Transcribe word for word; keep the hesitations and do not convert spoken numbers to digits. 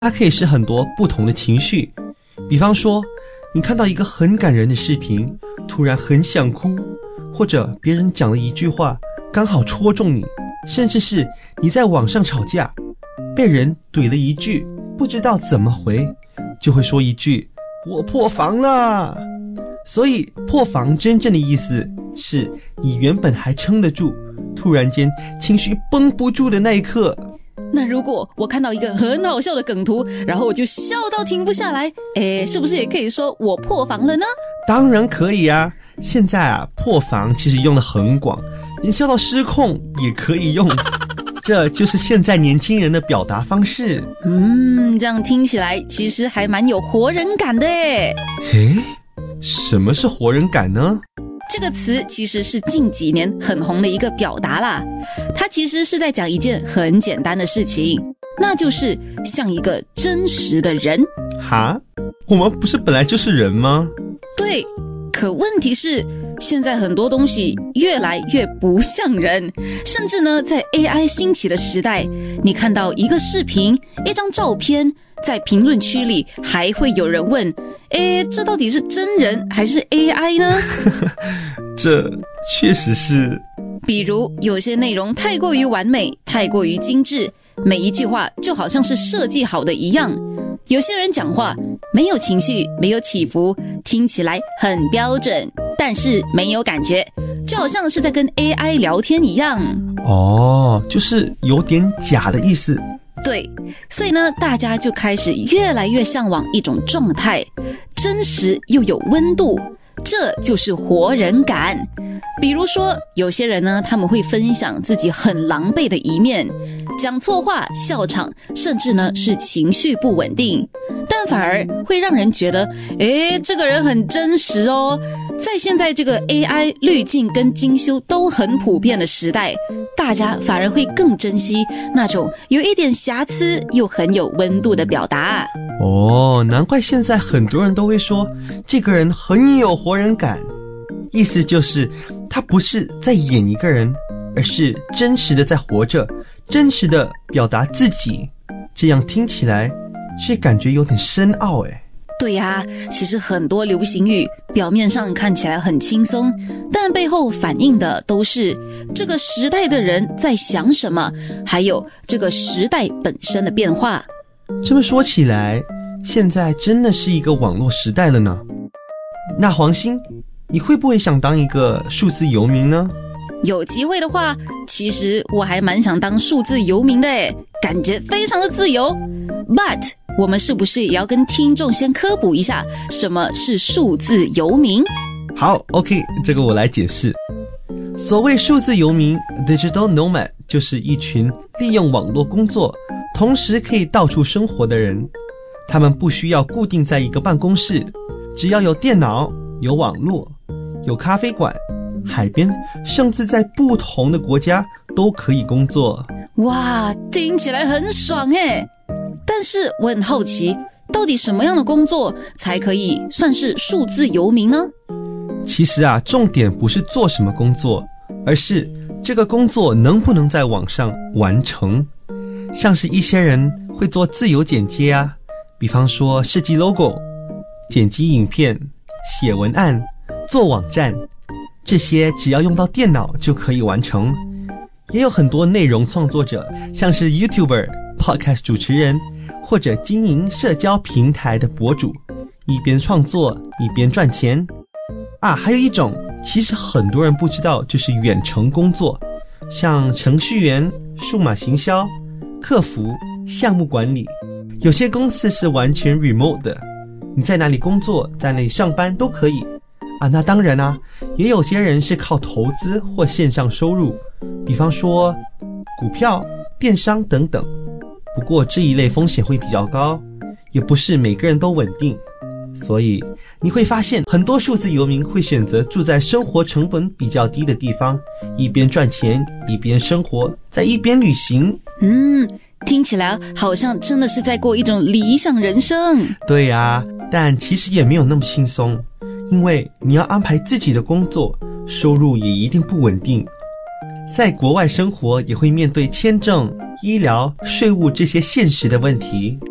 它可以是很多不同的情绪，比方说你看到一个很感人的视频，突然很想哭，或者别人讲了一句话刚好戳中你，甚至是你在网上吵架，被人怼了一句，不知道怎么回，就会说一句我破防了。所以破防真正的意思是你原本还撑得住，突然间情绪绷不住的那一刻。 那如果我看到一个很好笑的梗图，然后我就笑到停不下来，诶，是不是也可以说我破防了呢？ 当然可以啊，现在啊破防其实用得很广，连笑到失控也可以用。这就是现在年轻人的表达方式。 嗯，这样听起来其实还蛮有活人感的诶。 诶，什么是活人感呢？ 这个词其实是近几年很红的一个表达啦，它其实是在讲一件很简单的事情，那就是像一个真实的人。 哈？我们不是本来就是人吗？ 对，可问题是现在很多东西越来越不像人，甚至呢在 A I 兴起的时代，你看到一个视频，一张照片，在评论区里还会有人问，诶，这到底是真人还是 A I 呢？ 这确实是。 比如有些内容太过于完美，太过于精致，每一句话就好像是设计好的一样。有些人讲话没有情绪，没有起伏，听起来很标准，但是没有感觉，就好像是在跟 A I 聊天一样。 哦，就是有点假的意思。 对，所以呢，大家就开始越来越向往一种状态，真实又有温度，这就是活人感。比如说有些人呢，他们会分享自己很狼狈的一面，讲错话、笑场，甚至呢是情绪不稳定，但反而会让人觉得，诶，这个人很真实哦。在现在这个 A I 滤镜跟精修都很普遍的时代，大家反而会更珍惜那种有一点瑕疵又很有温度的表达。 哦，难怪现在很多人都会说这个人很有活人感，意思就是他不是在演一个人，而是真实的在活着，真实的表达自己，这样听起来是感觉有点深奥诶。 对呀，其实很多流行语表面上看起来很轻松，但背后反映的都是这个时代的人在想什么，还有这个时代本身的变化。 这么说起来，现在真的是一个网络时代了呢。那黄鑫，你会不会想当一个数字游民呢？ 有机会的话，其实我还蛮想当数字游民的诶，感觉非常的自由。But 我们是不是也要跟听众先科普一下什么是数字游民？ 好 OK， 这个我来解释。所谓数字游民 Digital Nomad 就是一群利用网络工作，同时可以到处生活的人。他们不需要固定在一个办公室，只要有电脑、有网络、有咖啡馆、海边，甚至在不同的国家都可以工作。 哇，听起来很爽诶。但是我很好奇，到底什么样的工作才可以算是数字游民呢？ 其实啊，重点不是做什么工作，而是这个工作能不能在网上完成。像是一些人会做自由剪接啊，比方说设计 logo、剪辑影片、写文案、做网站，这些只要用到电脑就可以完成。也有很多内容创作者，像是 YouTuber、Podcast 主持人，或者经营社交平台的博主，一边创作一边赚钱。啊，还有一种其实很多人不知道，就是远程工作，像程序员、数码行销、客服、项目管理。有些公司是完全 remote 的，你在哪里工作，在哪里上班都可以。啊，那当然啊，也有些人是靠投资或线上收入，比方说股票、电商等等。不过这一类风险会比较高，也不是每个人都稳定。所以你会发现很多数字游民会选择住在生活成本比较低的地方，一边赚钱一边生活，在一边旅行。 嗯，听起来好像真的是在过一种理想人生。 对啊，但其实也没有那么轻松，因为你要安排自己的工作，收入也一定不稳定。在国外生活也会面对签证、医疗、税务这些现实的问题。